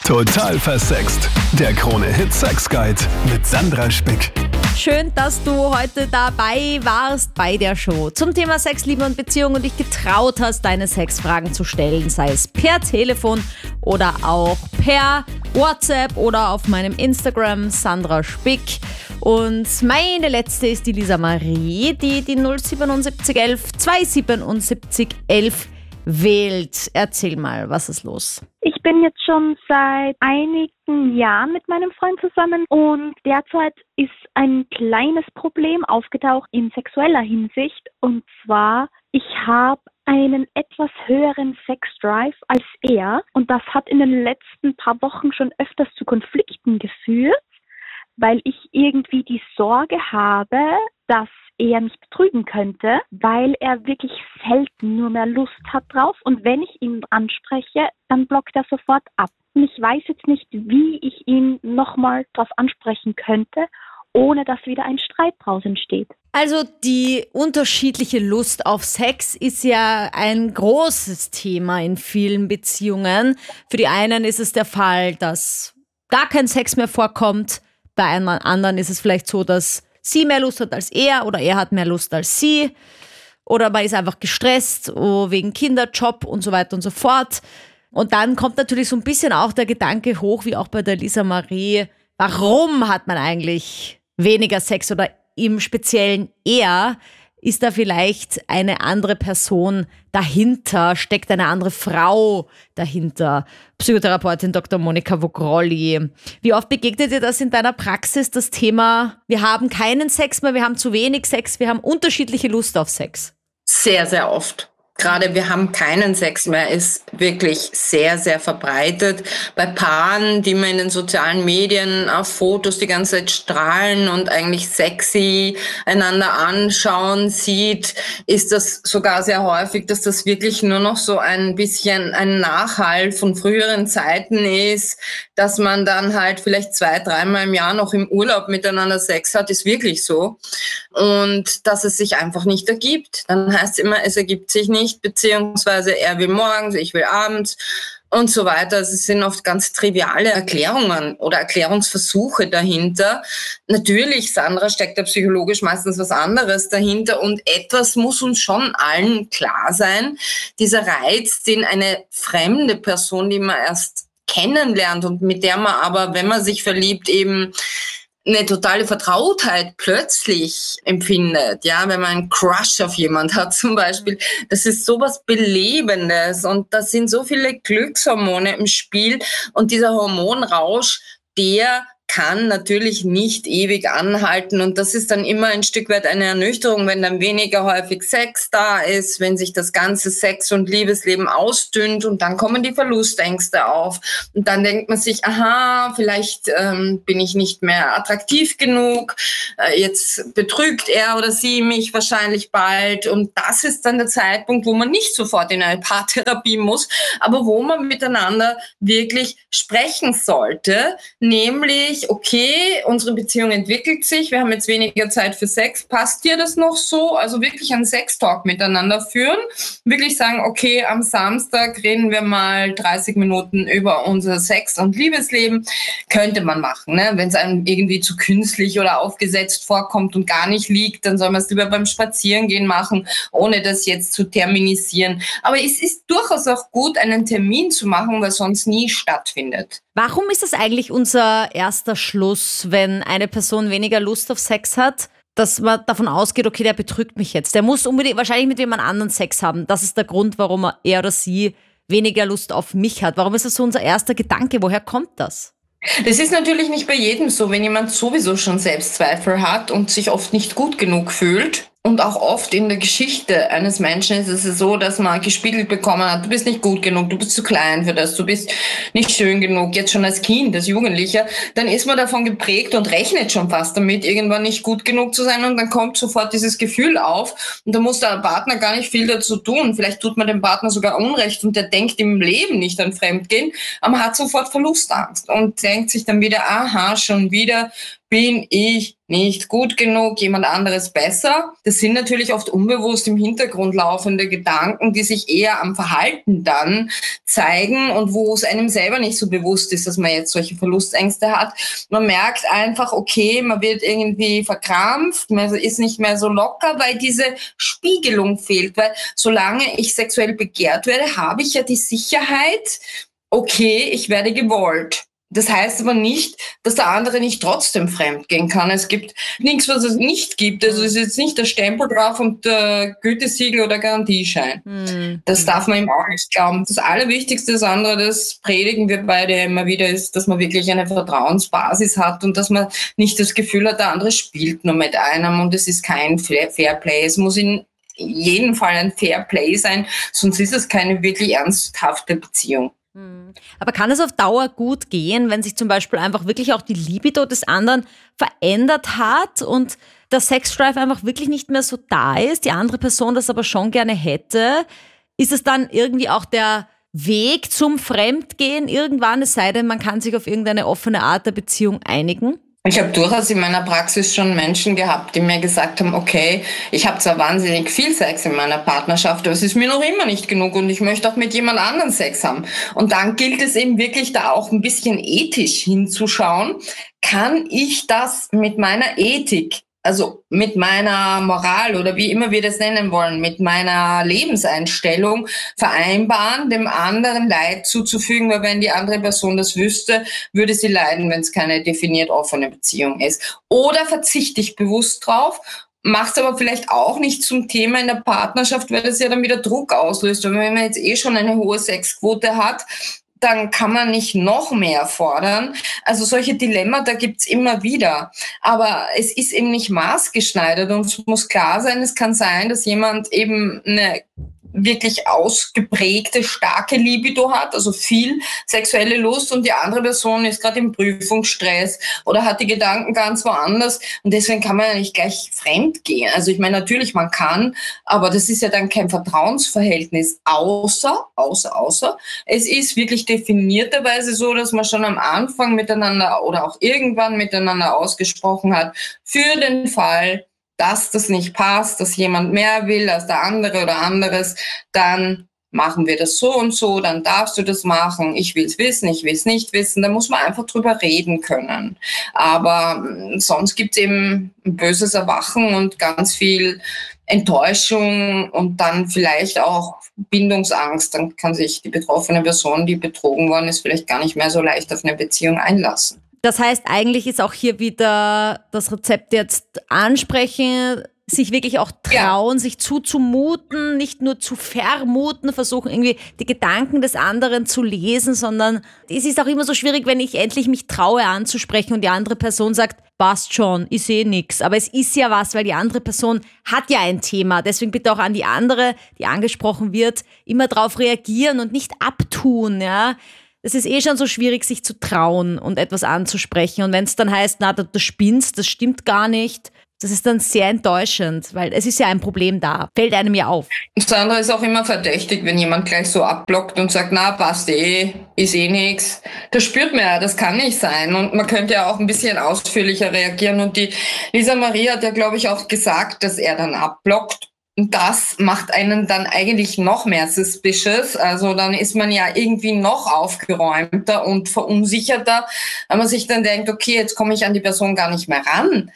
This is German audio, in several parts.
Total versext. Der Krone-Hit Sex Guide mit Sandra Spick. Schön, dass du heute dabei warst bei der Show zum Thema Sex, Liebe und Beziehung und dich getraut hast, deine Sexfragen zu stellen, sei es per Telefon oder auch per WhatsApp oder auf meinem Instagram Sandra Spick. Und meine letzte ist die Lisa Marie, die 07711 27711 wählt. Erzähl mal, was ist los? Ich bin jetzt schon seit einigen Jahren mit meinem Freund zusammen und derzeit ist ein kleines Problem aufgetaucht in sexueller Hinsicht. Und zwar, ich habe einen etwas höheren Sexdrive als er und das hat in den letzten paar Wochen schon öfters zu Konflikten geführt, weil ich irgendwie die Sorge habe, dass er mich betrügen könnte, weil er wirklich selten nur mehr Lust hat drauf und wenn ich ihn anspreche, dann blockt er sofort ab. Und ich weiß jetzt nicht, wie ich ihn nochmal drauf ansprechen könnte, ohne dass wieder ein Streit draus entsteht. Also die unterschiedliche Lust auf Sex ist ja ein großes Thema in vielen Beziehungen. Für die einen ist es der Fall, dass gar kein Sex mehr vorkommt. Bei einem anderen ist es vielleicht so, dass sie mehr Lust hat als er oder er hat mehr Lust als sie. Oder man ist einfach gestresst wegen Kinderjob und so weiter und so fort. Und dann kommt natürlich so ein bisschen auch der Gedanke hoch, wie auch bei der Lisa Marie, warum hat man eigentlich weniger Sex oder im Speziellen er? Ist da vielleicht eine andere Person dahinter? Steckt eine andere Frau dahinter? Psychotherapeutin Dr. Monika Vogrolli. Wie oft begegnet dir das in deiner Praxis, das Thema, wir haben keinen Sex mehr, wir haben zu wenig Sex, wir haben unterschiedliche Lust auf Sex? Sehr, sehr oft. Gerade wir haben keinen Sex mehr ist wirklich sehr, sehr verbreitet. Bei Paaren, die man in den sozialen Medien auf Fotos die ganze Zeit strahlen und eigentlich sexy einander anschauen sieht, ist das sogar sehr häufig, dass das wirklich nur noch so ein bisschen ein Nachhall von früheren Zeiten ist, dass man dann halt vielleicht 2-3 Mal im Jahr noch im Urlaub miteinander Sex hat, ist wirklich so. Und dass es sich einfach nicht ergibt. Dann heißt es immer, es ergibt sich nicht, beziehungsweise er will morgens, ich will abends und so weiter. Also es sind oft ganz triviale Erklärungen oder Erklärungsversuche dahinter. Natürlich, Sandra, steckt da psychologisch meistens was anderes dahinter und etwas muss uns schon allen klar sein. Dieser Reiz, den eine fremde Person, die man erst kennenlernt und mit der man aber, wenn man sich verliebt, eben eine totale Vertrautheit plötzlich empfindet, ja, wenn man einen Crush auf jemand hat zum Beispiel, das ist sowas Belebendes und da sind so viele Glückshormone im Spiel und dieser Hormonrausch, der kann natürlich nicht ewig anhalten und das ist dann immer ein Stück weit eine Ernüchterung, wenn dann weniger häufig Sex da ist, wenn sich das ganze Sex- und Liebesleben ausdünnt und dann kommen die Verlustängste auf und dann denkt man sich, aha, vielleicht bin ich nicht mehr attraktiv genug, jetzt betrügt er oder sie mich wahrscheinlich bald und das ist dann der Zeitpunkt, wo man nicht sofort in eine Paartherapie muss, aber wo man miteinander wirklich sprechen sollte, nämlich okay, unsere Beziehung entwickelt sich, wir haben jetzt weniger Zeit für Sex, passt dir das noch so? Also wirklich einen Sextalk miteinander führen, wirklich sagen, okay, am Samstag reden wir mal 30 Minuten über unser Sex- und Liebesleben, könnte man machen, ne? Wenn es einem irgendwie zu künstlich oder aufgesetzt vorkommt und gar nicht liegt, dann soll man es lieber beim Spazierengehen machen, ohne das jetzt zu terminisieren. Aber es ist durchaus auch gut, einen Termin zu machen, weil sonst nie stattfindet. Warum ist das eigentlich unser erster Schluss, wenn eine Person weniger Lust auf Sex hat, dass man davon ausgeht, okay, der betrügt mich jetzt. Der muss unbedingt wahrscheinlich mit jemand anderen Sex haben. Das ist der Grund, warum er oder sie weniger Lust auf mich hat. Warum ist das so unser erster Gedanke? Woher kommt das? Das ist natürlich nicht bei jedem so, wenn jemand sowieso schon Selbstzweifel hat und sich oft nicht gut genug fühlt. Und auch oft in der Geschichte eines Menschen ist es so, dass man gespiegelt bekommen hat, du bist nicht gut genug, du bist zu klein für das, du bist nicht schön genug, jetzt schon als Kind, als Jugendlicher, dann ist man davon geprägt und rechnet schon fast damit, irgendwann nicht gut genug zu sein und dann kommt sofort dieses Gefühl auf und da muss der Partner gar nicht viel dazu tun. Vielleicht tut man dem Partner sogar Unrecht und der denkt im Leben nicht an Fremdgehen, aber man hat sofort Verlustangst und denkt sich dann wieder, aha, schon wieder bin ich nicht gut genug, jemand anderes besser. Das sind natürlich oft unbewusst im Hintergrund laufende Gedanken, die sich eher am Verhalten dann zeigen und wo es einem selber nicht so bewusst ist, dass man jetzt solche Verlustängste hat. Man merkt einfach, okay, man wird irgendwie verkrampft, man ist nicht mehr so locker, weil diese Spiegelung fehlt. Weil solange ich sexuell begehrt werde, habe ich ja die Sicherheit, okay, ich werde gewollt. Das heißt aber nicht, dass der andere nicht trotzdem fremdgehen kann. Es gibt nichts, was es nicht gibt. Also es ist jetzt nicht der Stempel drauf und der Gütesiegel oder Garantieschein. Das darf man ihm auch nicht glauben. Das Allerwichtigste, das andere, das predigen wir beide immer wieder, ist, dass man wirklich eine Vertrauensbasis hat und dass man nicht das Gefühl hat, der andere spielt nur mit einem und es ist kein Fairplay. Es muss in jedem Fall ein Fairplay sein, sonst ist es keine wirklich ernsthafte Beziehung. Aber kann es auf Dauer gut gehen, wenn sich zum Beispiel einfach wirklich auch die Libido des anderen verändert hat und der Sexdrive einfach wirklich nicht mehr so da ist, die andere Person das aber schon gerne hätte? Ist es dann irgendwie auch der Weg zum Fremdgehen irgendwann, es sei denn, man kann sich auf irgendeine offene Art der Beziehung einigen? Ich habe durchaus in meiner Praxis schon Menschen gehabt, die mir gesagt haben, okay, ich habe zwar wahnsinnig viel Sex in meiner Partnerschaft, aber es ist mir noch immer nicht genug und ich möchte auch mit jemand anderem Sex haben. Und dann gilt es eben wirklich da auch ein bisschen ethisch hinzuschauen. Kann ich das mit meiner Ethik, also mit meiner Moral oder wie immer wir das nennen wollen, mit meiner Lebenseinstellung vereinbaren, dem anderen Leid zuzufügen, weil wenn die andere Person das wüsste, würde sie leiden, wenn es keine definiert offene Beziehung ist. Oder verzichte ich bewusst drauf, mache es aber vielleicht auch nicht zum Thema in der Partnerschaft, weil das ja dann wieder Druck auslöst. Und wenn man jetzt schon eine hohe Sexquote hat, dann kann man nicht noch mehr fordern. Also solche Dilemmata gibt's immer wieder. Aber es ist eben nicht maßgeschneidert und es muss klar sein, es kann sein, dass jemand eben eine wirklich ausgeprägte, starke Libido hat, also viel sexuelle Lust und die andere Person ist gerade im Prüfungsstress oder hat die Gedanken ganz woanders und deswegen kann man ja nicht gleich fremd gehen. Also ich meine, natürlich, man kann, aber das ist ja dann kein Vertrauensverhältnis, außer, es ist wirklich definierterweise so, dass man schon am Anfang miteinander oder auch irgendwann miteinander ausgesprochen hat, für den Fall, dass das nicht passt, dass jemand mehr will als der andere oder anderes, dann machen wir das so und so, dann darfst du das machen, ich will es wissen, ich will es nicht wissen, da muss man einfach drüber reden können. Aber sonst gibt es eben ein böses Erwachen und ganz viel Enttäuschung und dann vielleicht auch Bindungsangst. Dann kann sich die betroffene Person, die betrogen worden ist, vielleicht gar nicht mehr so leicht auf eine Beziehung einlassen. Das heißt, eigentlich ist auch hier wieder das Rezept jetzt ansprechen, sich wirklich auch trauen, sich zuzumuten, nicht nur zu vermuten, versuchen irgendwie die Gedanken des anderen zu lesen, sondern es ist auch immer so schwierig, wenn ich endlich mich traue anzusprechen und die andere Person sagt, passt schon, ich sehe nichts. Aber es ist ja was, weil die andere Person hat ja ein Thema. Deswegen bitte auch an die andere, die angesprochen wird, immer darauf reagieren und nicht abtun, ja. Es ist schon so schwierig, sich zu trauen und etwas anzusprechen. Und wenn es dann heißt, na, du spinnst, das stimmt gar nicht, das ist dann sehr enttäuschend, weil es ist ja ein Problem da. Fällt einem ja auf. Das andere ist auch immer verdächtig, wenn jemand gleich so abblockt und sagt, na, passt ist nix. Das spürt man ja, das kann nicht sein. Und man könnte ja auch ein bisschen ausführlicher reagieren. Und die Lisa Marie hat ja, glaube ich, auch gesagt, dass er dann abblockt. Und das macht einen dann eigentlich noch mehr suspicious. Also dann ist man ja irgendwie noch aufgeräumter und verunsicherter, weil man sich dann denkt, okay, jetzt komme ich an die Person gar nicht mehr ran.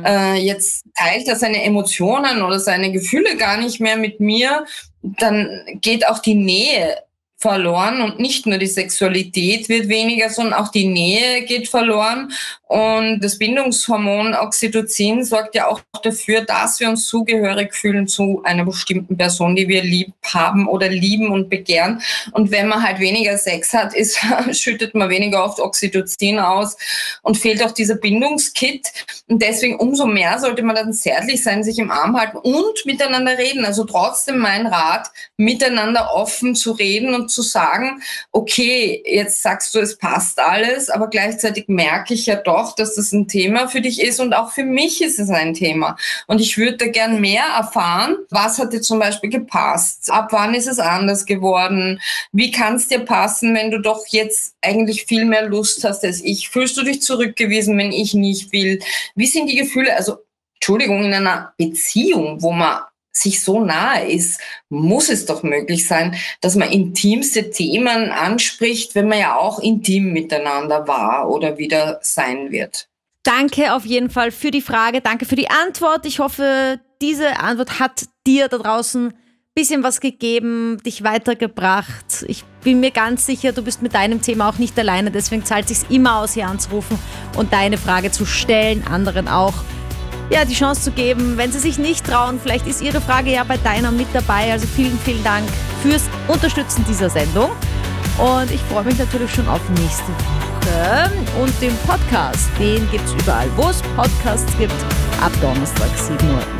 Jetzt teilt er seine Emotionen oder seine Gefühle gar nicht mehr mit mir. Dann geht auch die Nähe verloren und nicht nur die Sexualität wird weniger, sondern auch die Nähe geht verloren. Und das Bindungshormon Oxytocin sorgt ja auch dafür, dass wir uns zugehörig fühlen zu einer bestimmten Person, die wir lieb haben oder lieben und begehren. Und wenn man halt weniger Sex hat, schüttet man weniger oft Oxytocin aus und fehlt auch dieser Bindungskit. Und deswegen umso mehr sollte man dann zärtlich sein, sich im Arm halten und miteinander reden. Also trotzdem mein Rat, miteinander offen zu reden und zu sagen, okay, jetzt sagst du, es passt alles, aber gleichzeitig merke ich ja doch, dass das ein Thema für dich ist und auch für mich ist es ein Thema. Und ich würde gern mehr erfahren, was hat dir zum Beispiel gepasst? Ab wann ist es anders geworden? Wie kann es dir passen, wenn du doch jetzt eigentlich viel mehr Lust hast als ich? Fühlst du dich zurückgewiesen, wenn ich nicht will? Wie sind die Gefühle? Also, Entschuldigung, in einer Beziehung, wo man sich so nahe ist, muss es doch möglich sein, dass man intimste Themen anspricht, wenn man ja auch intim miteinander war oder wieder sein wird. Danke auf jeden Fall für die Frage, danke für die Antwort. Ich hoffe, diese Antwort hat dir da draußen ein bisschen was gegeben, dich weitergebracht. Ich bin mir ganz sicher, du bist mit deinem Thema auch nicht alleine, deswegen zahlt es sich immer aus, hier anzurufen und deine Frage zu stellen, anderen auch die Chance zu geben, wenn sie sich nicht trauen. Vielleicht ist ihre Frage ja bei deiner mit dabei. Also vielen, vielen Dank fürs Unterstützen dieser Sendung. Und ich freue mich natürlich schon auf nächste Woche. Und den Podcast, den gibt es überall, wo es Podcasts gibt, ab Donnerstag 7 Uhr.